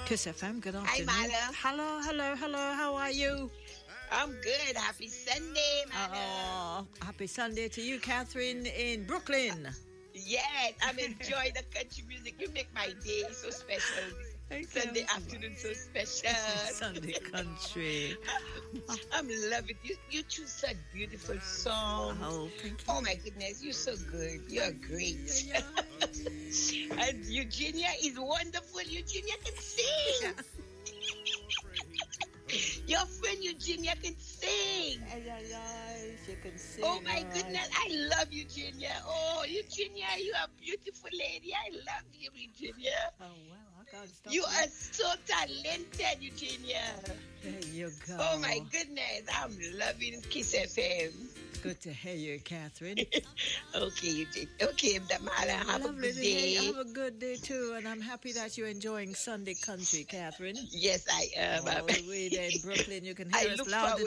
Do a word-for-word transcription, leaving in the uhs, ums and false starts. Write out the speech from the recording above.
Kiss F M, good Hi, afternoon. Mala. Hello, hello, hello. How are you? I'm good. Happy Sunday, Mala. Oh, happy Sunday to you, Catherine, in Brooklyn. Yes, I'm enjoying the country music. You make my day so special. Thank Sunday you. afternoon so special. Sunday country. I'm loving it. You, you choose such beautiful songs. Oh, thank you. Oh my goodness, you're so good. You're great. Yeah, yeah. And Eugenia is wonderful. Eugenia can sing. Yeah. Your friend Eugenia can sing. Ay, ay, ay, she can sing. Oh my all right. goodness, I love Eugenia. Oh, Eugenia, you are a beautiful lady. I love you, Eugenia. Oh, well, I can't stop You are so talented, Eugenia. There you go. Oh my goodness, I'm loving Kiss F M. Good to hear you, Catherine. Okay, Eugenia. Okay, Damala, have Lovely a to good hear day. you. Have a good day too, and I'm happy that you're enjoying Sunday country, Catherine. Yes, I am. All the way there in Brooklyn, you can I hear us look loud and